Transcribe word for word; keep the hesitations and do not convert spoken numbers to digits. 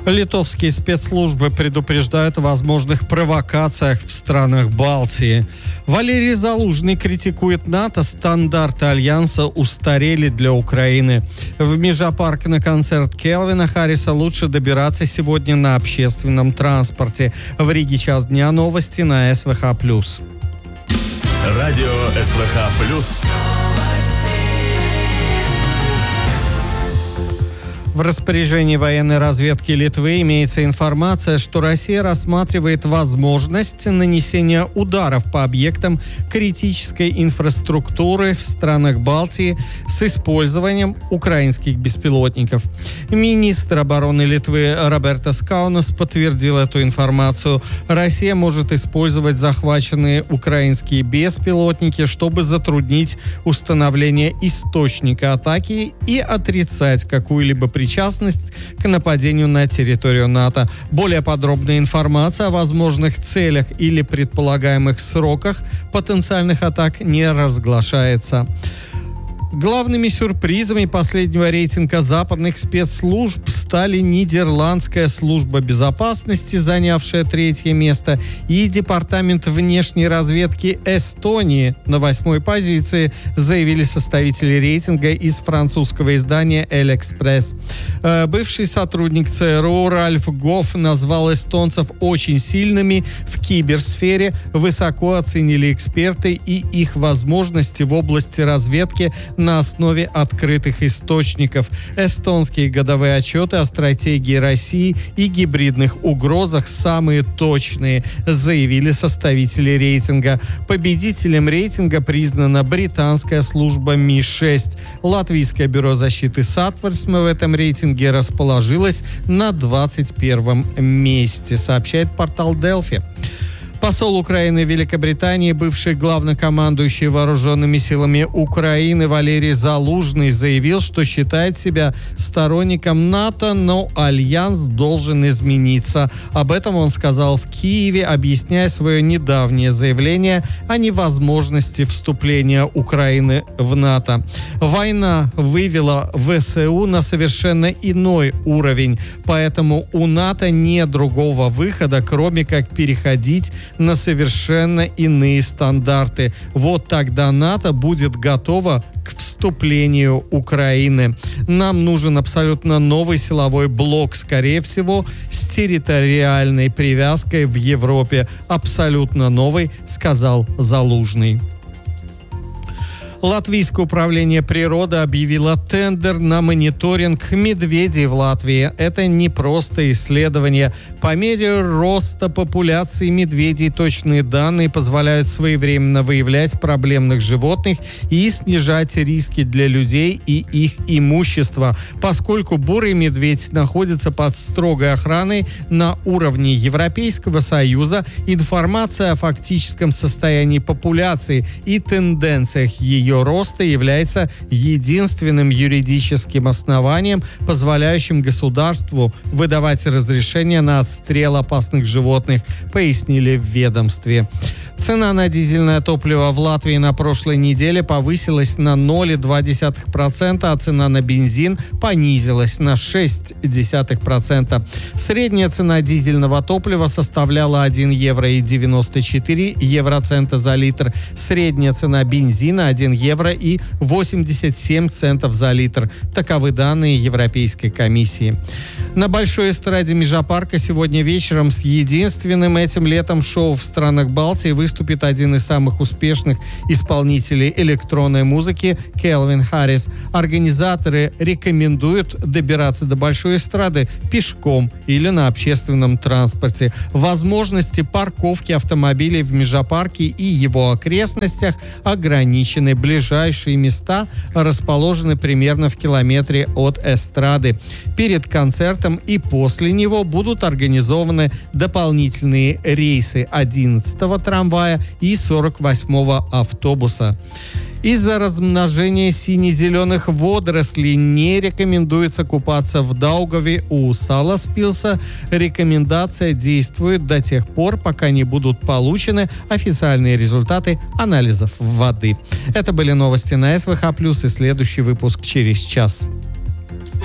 Литовские спецслужбы предупреждают о возможных провокациях в странах Балтии. Валерий Залужный критикует НАТО. Стандарты Альянса устарели для Украины. В Межапарк на концерт Келвина Харриса лучше добираться сегодня на общественном транспорте. В Риге час дня, новости на СВХ+. Радио СВХ+. В распоряжении военной разведки Литвы имеется информация, что Россия рассматривает возможность нанесения ударов по объектам критической инфраструктуры в странах Балтии с использованием украинских беспилотников. Министр обороны Литвы Робертас Каунас подтвердил эту информацию. Россия может использовать захваченные украинские беспилотники, чтобы затруднить установление источника атаки и отрицать какую-либо причину причастность к нападению на территорию НАТО. Более подробная информация о возможных целях или предполагаемых сроках потенциальных атак не разглашается. Главными сюрпризами последнего рейтинга западных спецслужб стали Нидерландская служба безопасности, занявшая третье место, и Департамент внешней разведки Эстонии на восьмой позиции, заявили составители рейтинга из французского издания «Эль-Экспресс». Бывший сотрудник ЦРУ Ральф Гофф назвал эстонцев очень сильными в киберсфере, высоко оценили эксперты и их возможности в области разведки на основе открытых источников. Эстонские годовые отчеты о стратегии России и гибридных угрозах самые точные, заявили составители рейтинга. Победителем рейтинга признана британская служба Ми шесть. Латвийское бюро защиты Сатверсме в этом рейтинге расположилось на двадцать первом месте, сообщает портал Delphi. Посол Украины в Великобритании, бывший главнокомандующий вооруженными силами Украины Валерий Залужный заявил, что считает себя сторонником НАТО, но альянс должен измениться. Об этом он сказал в Киеве, объясняя свое недавнее заявление о невозможности вступления Украины в НАТО. Война вывела ВСУ на совершенно иной уровень, поэтому у НАТО нет другого выхода, кроме как переходить на совершенно иные стандарты. Вот тогда НАТО будет готово к вступлению Украины. Нам нужен абсолютно новый силовой блок, скорее всего, с территориальной привязкой в Европе. Абсолютно новый, сказал Залужный. Латвийское управление природы объявило тендер на мониторинг медведей в Латвии. Это не просто исследование. По мере роста популяции медведей точные данные позволяют своевременно выявлять проблемных животных и снижать риски для людей и их имущества. Поскольку бурый медведь находится под строгой охраной на уровне Европейского Союза, информация о фактическом состоянии популяции и тенденциях ее Ее роста является единственным юридическим основанием, позволяющим государству выдавать разрешение на отстрел опасных животных, пояснили в ведомстве. Цена на дизельное топливо в Латвии на прошлой неделе повысилась на ноль целых две десятых процента, а цена на бензин понизилась на шесть целых две десятых процента. Средняя цена дизельного топлива составляла один евро и девяносто четыре евроцента за литр. Средняя цена бензина один евро и восемьдесят семь центов за литр. Таковы данные Европейской комиссии. На большой эстраде Межапарка сегодня вечером с единственным этим летом шоу в странах Балтии выступит один из самых успешных исполнителей электронной музыки Келвин Харрис. Организаторы рекомендуют добираться до большой эстрады пешком или на общественном транспорте. Возможности парковки автомобилей в Межапарке и его окрестностях ограничены. Ближайшие места расположены примерно в километре от эстрады. Перед концертом и после него будут организованы дополнительные рейсы одиннадцатого трамвая и сорок восьмого автобуса. Из-за размножения сине-зеленых водорослей не рекомендуется купаться в Даугаве у Саласпилса. Рекомендация действует до тех пор, пока не будут получены официальные результаты анализов воды. Это были новости на СВХ+, и следующий выпуск через час.